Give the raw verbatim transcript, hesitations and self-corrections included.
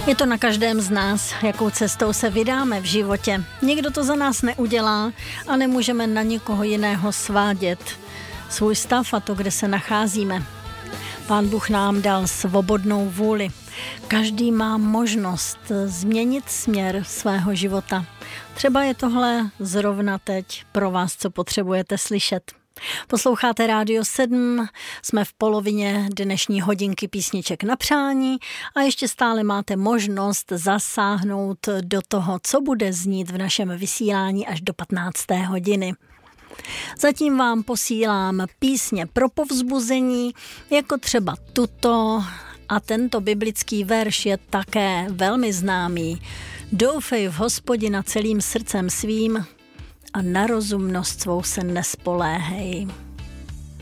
Je to na každém z nás, jakou cestou se vydáme v životě. Někdo to za nás neudělá a nemůžeme na nikoho jiného svádět svůj stav a to, kde se nacházíme. Pán Bůh nám dal svobodnou vůli. Každý má možnost změnit směr svého života. Třeba je tohle zrovna teď pro vás, co potřebujete slyšet. Posloucháte Rádio sedm, jsme v polovině dnešní hodinky písniček na přání a ještě stále máte možnost zasáhnout do toho, co bude znít v našem vysílání až do patnácté hodiny. Zatím vám posílám písně pro povzbuzení, jako třeba tuto, a tento biblický verš je také velmi známý. Doufej v Hospodina celým srdcem svým a na rozumnost svou se nespoléhej.